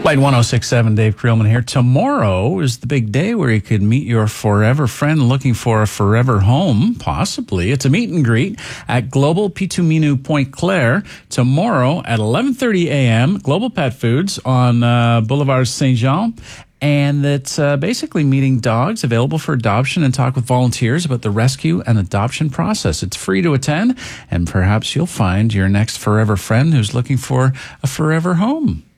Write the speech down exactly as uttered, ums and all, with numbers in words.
Light one oh six point seven, Dave Creelman here. Tomorrow is the big day where you could meet your forever friend looking for a forever home, possibly. It's a meet and greet at Global Pituminu Point Claire tomorrow at eleven thirty a.m. Global Pet Foods on uh, Boulevard Saint-Jean. And it's uh, basically meeting dogs available for adoption and talk with volunteers about the rescue and adoption process. It's free to attend, and perhaps you'll find your next forever friend who's looking for a forever home.